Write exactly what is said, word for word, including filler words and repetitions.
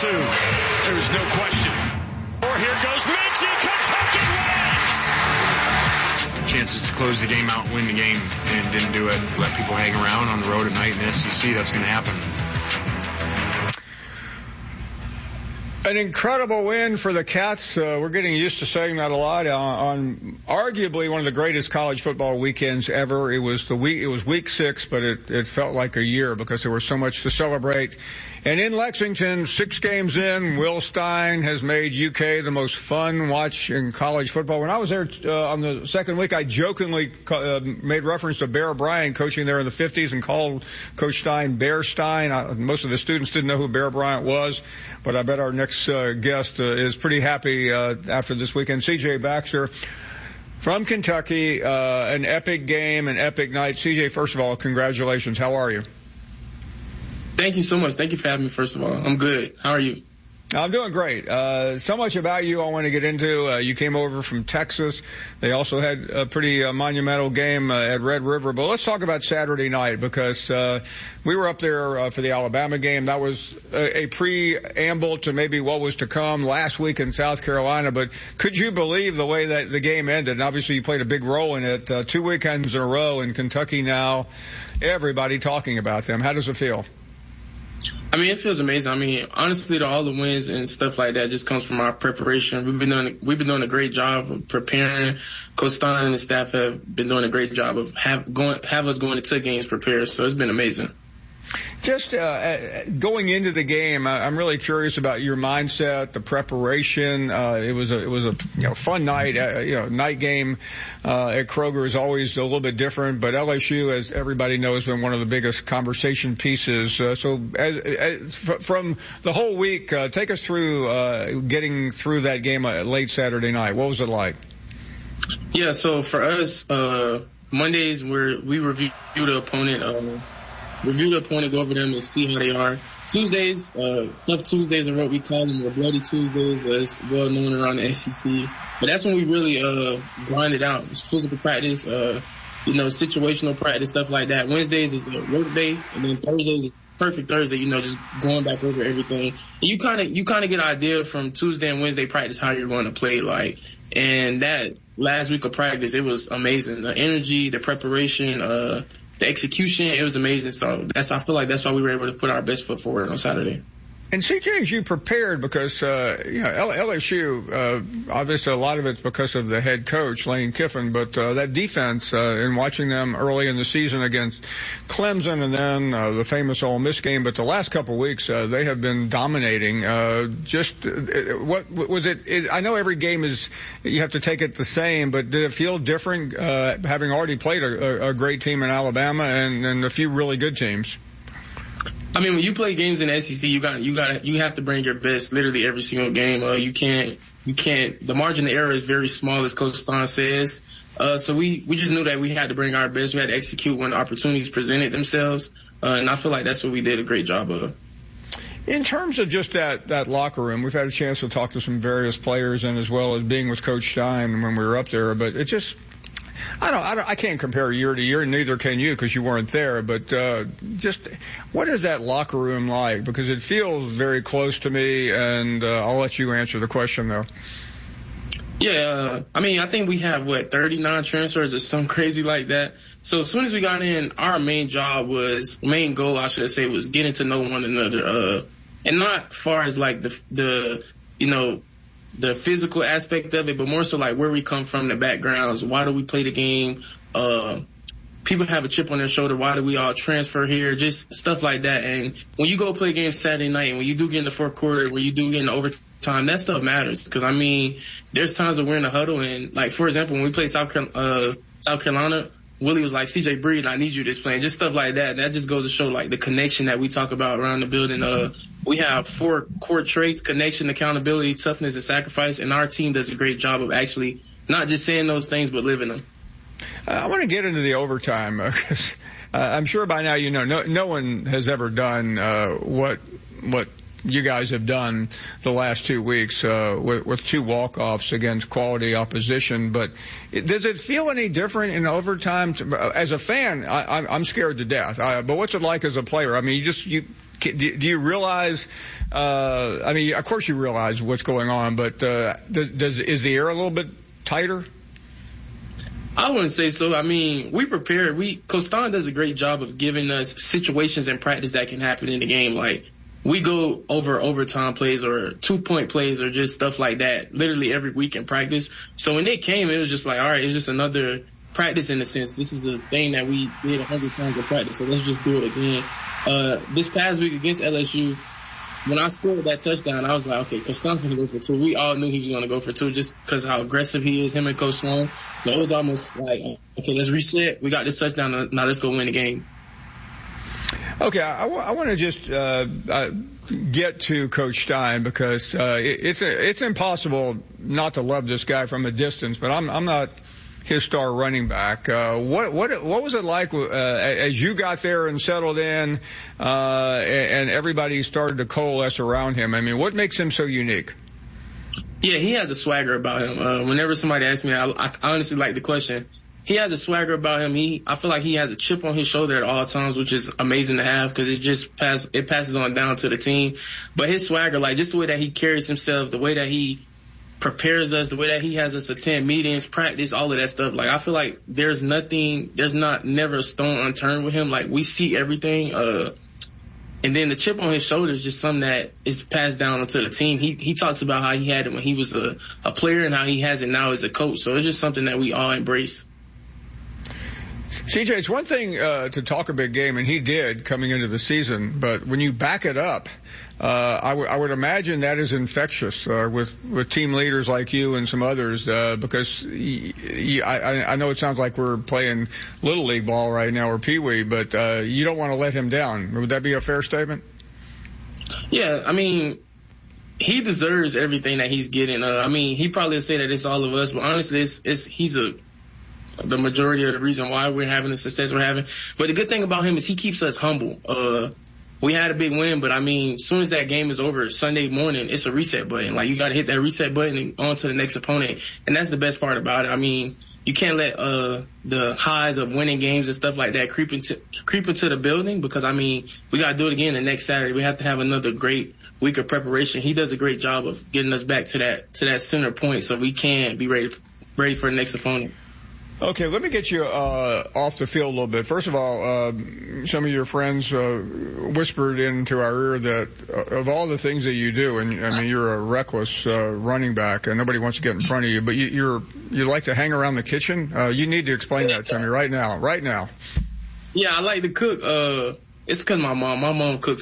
two. There's no question. Or here goes Minchie. Kentucky wins. Chances to close the game out and win the game, and didn't do it. Let people hang around on the road at night in the S E C. That's going to happen. An incredible win for the Cats. Uh, we're getting used to saying that a lot on, on arguably one of the greatest college football weekends ever. It was the week, it was week six, but it, it felt like a year because there was so much to celebrate. And in Lexington, six games in, Will Stein has made U K the most fun watch in college football. When I was there uh, on the second week, I jokingly uh, made reference to Bear Bryant coaching there in the fifties and called Coach Stein Bear Stein. I, most of the students didn't know who Bear Bryant was, but I bet our next uh, guest uh, is pretty happy uh, after this weekend. C J Baxter from Kentucky, uh, an epic game, an epic night. C J, first of all, congratulations. How are you? Thank you so much. Thank you for having me, first of all. I'm good. How are you? I'm doing great. Uh, so much about you I want to get into. Uh, you came over from Texas. They also had a pretty uh, monumental game uh, at Red River. But let's talk about Saturday night because uh, we were up there uh, for the Alabama game. That was a, a preamble to maybe what was to come last week in South Carolina. But could you believe the way that the game ended? And obviously you played a big role in it. Uh, two weekends in a row in Kentucky now. Everybody talking about them. How does it feel? I mean, it feels amazing. I mean, honestly, all the wins and stuff like that just comes from our preparation. We've been doing we've been doing a great job of preparing. Coach Stein and the staff have been doing a great job of have going have us going into games prepared. So it's been amazing. Just uh, going into the game, I'm really curious about your mindset, the preparation. Uh, it was a it was a you know fun night. Uh, you know, night game uh, at Kroger is always a little bit different, but L S U, as everybody knows, been one of the biggest conversation pieces. Uh, so, as, as from the whole week, uh, take us through uh, getting through that game uh, late Saturday night. What was it like? Yeah, so for us, uh, Mondays where we review the opponent. Uh, Review the opponent, go over them and see how they are. Tuesdays, uh, tough Tuesdays are what we call them, or bloody Tuesdays, as well known around the S E C. But that's when we really uh, grind it out. It's physical practice, uh, you know, situational practice, stuff like that. Wednesdays is a work day, and then Thursdays is perfect Thursday, you know, just going back over everything. And you kind of you kind of get an idea from Tuesday and Wednesday practice how you're going to play, like. And that last week of practice, it was amazing. The energy, the preparation, uh, the execution, it was amazing. So that's, I feel like that's why we were able to put our best foot forward on Saturday. And C J, as you prepared, because, uh, you know, L S U, uh, obviously a lot of it's because of the head coach, Lane Kiffin, but, uh, that defense, uh, in watching them early in the season against Clemson and then, uh, the famous Ole Miss game, but the last couple of weeks, uh, they have been dominating. Uh, just, uh, what was it, it? I know every game is, you have to take it the same, but did it feel different, uh, having already played a, a great team in Alabama and, and a few really good teams? I mean, when you play games in the S E C, you got you got you have to bring your best literally every single game. Uh, you can't you can't. The margin of error is very small, as Coach Stein says. Uh, so we we just knew that we had to bring our best. We had to execute when opportunities presented themselves, uh, and I feel like that's what we did a great job of. In terms of just that, that locker room, we've had a chance to talk to some various players and as well as being with Coach Stein when we were up there, but it just. I don't, I don't, I can't compare year to year, neither can you because you weren't there, but, uh, just, what is that locker room like? Because it feels very close to me, and, uh, I'll let you answer the question though. Yeah, uh, I mean, I think we have, what, thirty-nine transfers or something crazy like that. So as soon as we got in, our main job was, main goal, I should say, was getting to know one another, uh, and not far as like the, the, you know, the physical aspect of it, but more so like where we come from, the backgrounds, why do we play the game, uh, people have a chip on their shoulder, why do we all transfer here, just stuff like that. And when you go play games Saturday night, and when you do get in the fourth quarter, when you do get in the overtime, that stuff matters. Because, I mean, there's times that we're in the huddle, and, like, for example, when we played South, uh, South Carolina, Willie was like, C J Breed, I need you this play, just stuff like that. That just goes to show, like, the connection that we talk about around the building. Uh, we have four core traits: connection, accountability, toughness, and sacrifice. And our team does a great job of actually not just saying those things, but living them. Uh, I want to get into the overtime because uh, uh, I'm sure by now you know no, no one has ever done uh, what what you guys have done the last two weeks uh, with, with two walk-offs against quality opposition. But it, does it feel any different in overtime? To, as a fan, I, I'm scared to death. I, but what's it like as a player? I mean, you just you do you realize? Uh, I mean, of course you realize what's going on, but uh, does is the air a little bit tighter? I wouldn't say so. I mean, we prepare. We Coach Stein does a great job of giving us situations in practice that can happen in the game. Like, we go over overtime plays or two-point plays or just stuff like that literally every week in practice. So when they came, it was just like, all right, it's just another practice in a sense. This is the thing that we did a hundred times in practice, so let's just do it again. Uh, this past week against L S U, when I scored that touchdown, I was like, okay, Coach Sloan's going to go for two. We all knew he was going to go for two just because how aggressive he is, him and Coach Sloan. So it was almost like, okay, let's reset. We got this touchdown. Now let's go win the game. Okay, I, w- I want to just uh, uh, get to Coach Stein because uh, it, it's a, it's impossible not to love this guy from a distance, but I'm I'm not his star running back. Uh, what what what was it like uh, as you got there and settled in, uh, and everybody started to coalesce around him? I mean, what makes him so unique? Yeah, he has a swagger about him. Uh, whenever somebody asks me, I, I honestly like the question. He has a swagger about him. He, I feel like he has a chip on his shoulder at all times, which is amazing to have because it just pass, it passes on down to the team. But his swagger, like just the way that he carries himself, the way that he prepares us, the way that he has us attend meetings, practice, all of that stuff. Like, I feel like there's nothing, there's not never a stone unturned with him. Like, we see everything. Uh, and then the chip on his shoulder is just something that is passed down to the team. He he talks about how he had it when he was a, a player and how he has it now as a coach. So it's just something that we all embrace. C J, it's one thing uh, to talk a big game, and he did coming into the season, but when you back it up, uh, I, w- I would imagine that is infectious uh, with, with team leaders like you and some others, uh, because y- y- I, I know it sounds like we're playing Little League ball right now or Pee Wee, but uh, you don't want to let him down. Would that be a fair statement? Yeah, I mean, he deserves everything that he's getting. Uh, I mean, he probably would say that it's all of us, but honestly, it's, it's he's a the majority of the reason why we're having the success we're having. But the good thing about him is he keeps us humble. Uh, we had a big win, but I mean, as soon as that game is over Sunday morning, it's a reset button. Like, you got to hit that reset button and on to the next opponent. And that's the best part about it. I mean, you can't let uh the highs of winning games and stuff like that creep into creep into the building because, I mean, we got to do it again the next Saturday. We have to have another great week of preparation. He does a great job of getting us back to that to that center point so we can be ready ready for the next opponent. Okay, let me get you uh, off the field a little bit. First of all, uh, some of your friends uh, whispered into our ear that uh, of all the things that you do, and I mean, you're a reckless uh, running back, and nobody wants to get in front of you, but you, you're you like to hang around the kitchen. Uh, you need to explain that to me right now, right now. Yeah, I like to cook. Uh, it's because my mom, my mom cooks